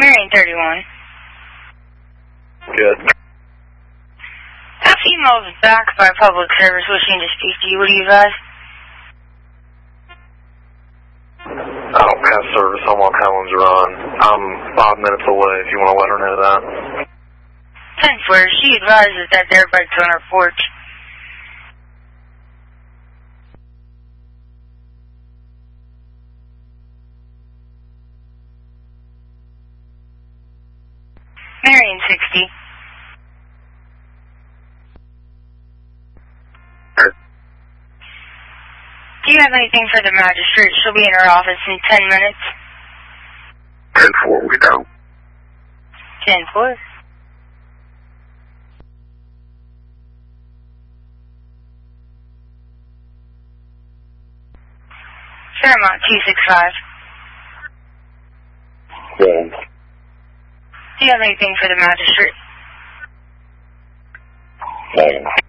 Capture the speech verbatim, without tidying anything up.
Marion thirty-one. Good. That female is back by public service wishing to speak to you. What do you advise? I don't have service. I'm on Helens Run. I'm five minutes away if you want to let her know that. ten four. She advises that their bike's on her porch. Marion sixty. Do you have anything for the magistrate? She'll be in her office in ten minutes. ten four, we don't. ten four. Fairmont two six five. Yeah. Do you have anything for the magistrate? Yeah.